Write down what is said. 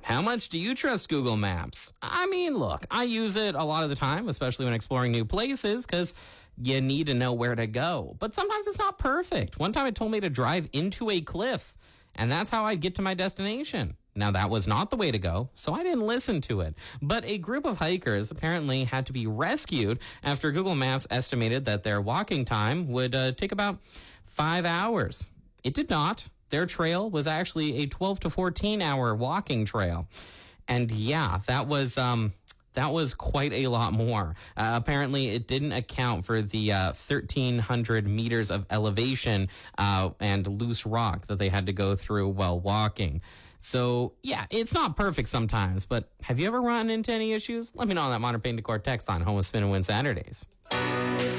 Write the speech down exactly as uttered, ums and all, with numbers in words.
How much do you trust Google Maps? I mean, look, I use it a lot of the time, especially when exploring new places, because you need to know where to go. But sometimes it's not perfect. One time it told me to drive into a cliff, and that's how I'd get to my destination. Now, that was not the way to go, so I didn't listen to it. But a group of hikers apparently had to be rescued after Google Maps estimated that their walking time would uh, take about five hours. It did not. Their trail was actually a twelve to fourteen hour walking trail. And yeah, that was... um. That was quite a lot more. Uh, apparently, it didn't account for the uh, thirteen hundred meters of elevation uh, and loose rock that they had to go through while walking. So, yeah, it's not perfect sometimes, but have you ever run into any issues? Let me know on that Modern Pain Decor text line, home of Spin and Win Saturdays.